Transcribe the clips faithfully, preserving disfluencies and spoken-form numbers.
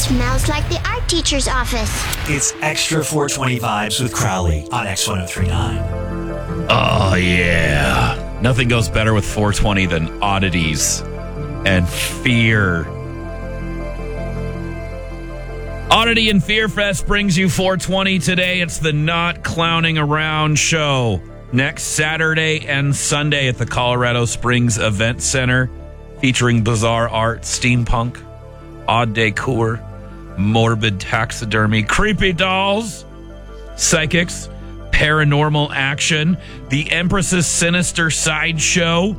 Smells like the art teacher's office. It's Extra four twenty Vibes with Crowley on X ten thirty-nine. Oh, yeah. Nothing goes better with four twenty than oddities and fear. Oddity and Fear Fest brings you four twenty today. It's the Not Clowning Around show. Next Saturday and Sunday at the Colorado Springs Event Center, featuring bizarre art, steampunk, odd decor, morbid taxidermy, creepy dolls, psychics, paranormal action, the Empress's Sinister Sideshow.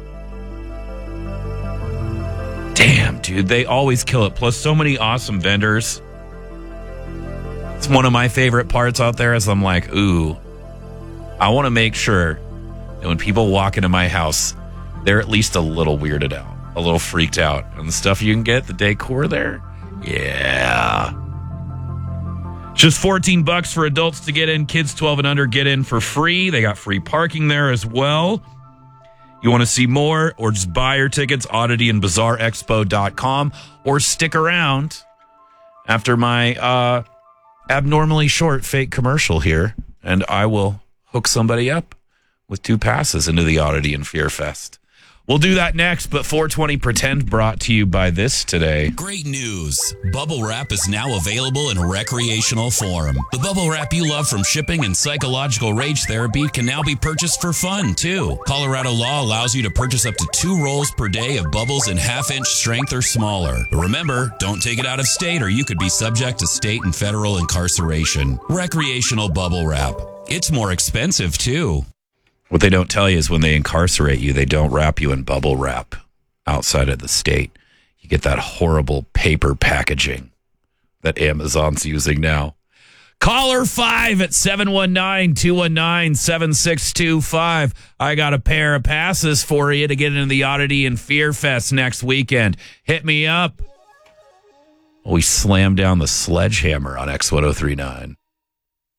Damn, dude, they always kill it. Plus, so many awesome vendors. It's one of my favorite parts out there is I'm like, ooh, I want to make sure that when people walk into my house, they're at least a little weirded out, a little freaked out. And the stuff you can get, the decor there, yeah. Just fourteen bucks for adults to get in. Kids twelve and under get in for free. They got free parking there as well. You want to see more or just buy your tickets, oddity and bizarre expo dot com, or stick around after my uh, abnormally short fake commercial here, and I will hook somebody up with two passes into the Oddity and Fear Fest. We'll do that next, but four twenty Pretend brought to you by this today. Great news. Bubble Wrap is now available in recreational form. The Bubble Wrap you love from shipping and psychological rage therapy can now be purchased for fun, too. Colorado law allows you to purchase up to two rolls per day of bubbles in half-inch strength or smaller. But remember, don't take it out of state or you could be subject to state and federal incarceration. Recreational Bubble Wrap. It's more expensive, too. What they don't tell you is when they incarcerate you, they don't wrap you in bubble wrap outside of the state. You get that horrible paper packaging that Amazon's using now. Caller five at seven one nine, two one nine, seven six two five. I got a pair of passes for you to get into the Oddity and Fear Fest next weekend. Hit me up. We slam down the sledgehammer on X ten thirty-nine.